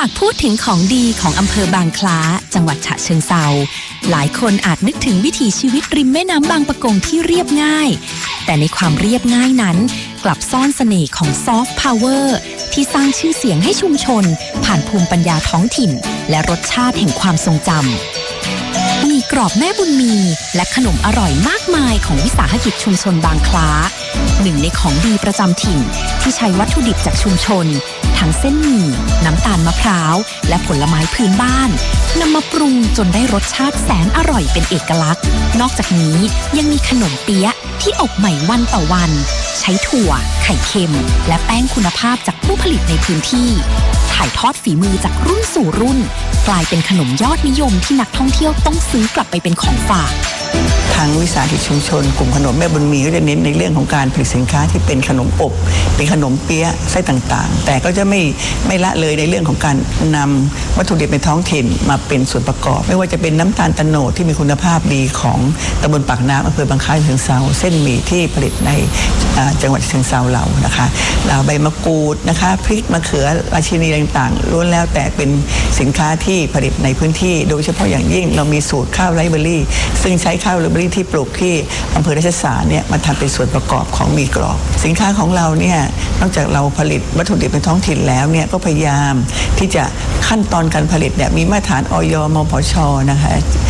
ากพูดถึงของดีของอำเภอบางคล้าจังหวัดฉะเชิงเทราหลายคนอาจนึกถึงวิถีชีวิตริมแม่น้ำบางปะกงที่เรียบง่ายแต่ในความเรียบง่ายนั้นกลับซ่อนเสน่ห์ของซอฟต์พาวเวอร์ที่สร้างชื่อเสียงให้ชุมชนผ่านภูมิปัญญาท้องถิ่นและรสชาติแห่งความทรงจำมีกรอบแม่บุญมีและขนมอร่อยมากมายของวิสาหกิจชุมชนบางคล้าหนึ่งในของดีประจำถิ่นที่ใช้วัตถุดิบจากชุมชนทั้งเส้นหมี่น้ำตาลมะพร้าวและผลไม้พื้นบ้านนำมาปรุงจนได้รสชาติแสนอร่อยเป็นเอกลักษณ์นอกจากนี้ยังมีขนมเปี๊ยะที่อบใหม่วันต่อวันใช้ถั่วไข่เค็มและแป้งคุณภาพจากผู้ผลิตในพื้นที่ถ่ายทอดฝีมือจากรุ่นสู่รุ่นกลายเป็นขนมยอดนิยมที่นักท่องเที่ยวต้องซื้อกลับไปเป็นของฝากทางวิสาหกิจชุมชนกลุ่มขนมแม่บุญมีก็จะเน้นในเรื่องของการผลิตสินค้าที่เป็นขนมอบเป็นขนมเปี๊ยะไส้ต่างๆแต่ก็จะไม่ละเลยในเรื่องของการนำวัตถุดิบในท้องถิ่นมาเป็นส่วนประกอบไม่ว่าจะเป็นน้ำตาลตะโนดที่มีคุณภาพดีของตำบลปากน้ำอำเภอบางคล้าฉะเชิงเทราเส้นหมี่ที่ผลิตในจังหวัดฉะเชิงเทราเรานะคะใบมะกรูดนะคะพริกมะเขือราชินีต่างๆล้วนแล้วแต่เป็นสินค้าที่ผลิตในพื้นที่โดยเฉพาะอย่างยิ่งเรามีสูตรข้าวไรซ์เบอรี่ซึ่งใช้ข้าวไรซ์เบอรี่ที่ปลูกที่อำเภอราชสารเนี่ยมาทำเป็นส่วนประกอบของหมี่กรอบสินค้าของเราเนี่ยนอกจากเราผลิตวัตถุดิบในท้องถิ่นแล้วเนี่ยก็พยายามที่จะขั้นตอนการผลิตเนี่ยมีมาตรฐานอย.มผช.นะคะ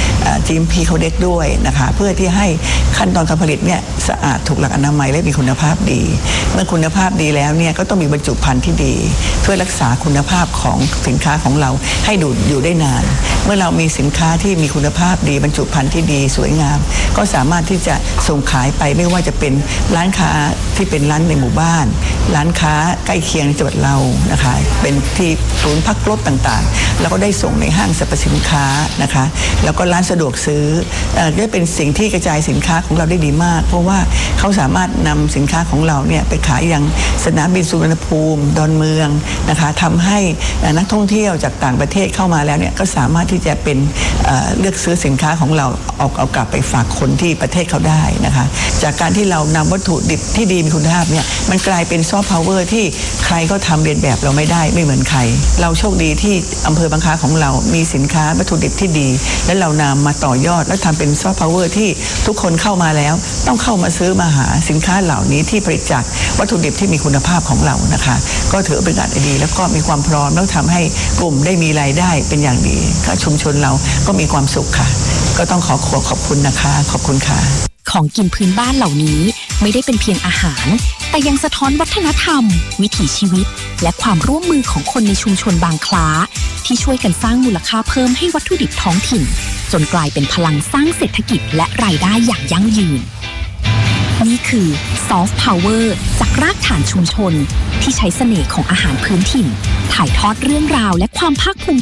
GMP เขาเด็กด้วยนะคะเพื่อที่ให้ขั้นตอนการผลิตเนี่ยสะอาดถูกหลักอนามัยและมีคุณภาพดีเมื่อคุณภาพดีแล้วเนี่ยก็ต้องมีบรรจุภัณฑ์ที่ดีเพื่อรักษาคุณภาพของสินค้าของเราให้อยู่ได้นานเมื่อเรามีสินค้าที่มีคุณภาพดีบรรจุภัณฑ์ที่ดีสวยงามก็สามารถที่จะส่งขายไปไม่ว่าจะเป็นร้านค้าที่เป็นร้านในหมู่บ้านร้านค้าใกล้เคียงในจังหวัดเรานะคะเป็นที่ศูนย์พักรถต่างๆแล้วก็ได้ส่งในห้างสรรพสินค้านะคะแล้วก็ร้านสะดวกซื้อได้เป็นสิ่งที่กระจายสินค้าของเราได้ดีมากเพราะว่าเขาสามารถนำสินค้าของเราเนี่ยไปขายยังสนามบินสุวรรณภูมิดอนเมืองนะคะทำให้นักท่องเที่ยวจากต่างประเทศเข้ามาแล้วเนี่ยก็สามารถที่จะเป็นเลือกซื้อสินค้าของเราเอากลับไปฝากคนที่ประเทศเขาได้นะคะจากการที่เรานำวัตถุดิบที่ดีมีคุณภาพเนี่ยมันกลายเป็นซอฟต์พาวเวอร์ที่ใครก็ทำเรียนแบบเราไม่ได้ไม่เหมือนใครเราโชคดีที่อำเภอบางคล้าของเรามีสินค้าวัตถุดิบที่ดีและเรานำมาต่อยอดและทำเป็นซอฟต์พาวเวอร์ที่ทุกคนเข้ามาแล้วต้องเข้ามาซื้อมาหาสินค้าเหล่านี้ที่ผลิตจากวัตถุดิบที่มีคุณภาพของเรานะคะก็ถือเป็นการดีแล้วก็มีความพร้อมแล้วทำให้กลุ่มได้มีรายได้เป็นอย่างดีชุมชนเราก็มีความสุขค่ะก็ต้องขอบคุณนะคะขอบคุณค่ะของกินพื้นบ้านเหล่านี้ไม่ได้เป็นเพียงอาหารแต่ยังสะท้อนวัฒนธรรมวิถีชีวิตและความร่วมมือของคนในชุมชนบางคล้าที่ช่วยกันสร้างมูลค่าเพิ่มให้วัตถุดิบท้องถิ่นจนกลายเป็นพลังสร้างเศรษฐกิจและรายได้อย่างยั่งยืนนี่คือซอฟต์พาวเวอร์จากรากฐานชุมชนที่ใช้เสน่ห์ของอาหารพื้นถิ่นถ่ายทอดเรื่องราวและความภาคภูมิ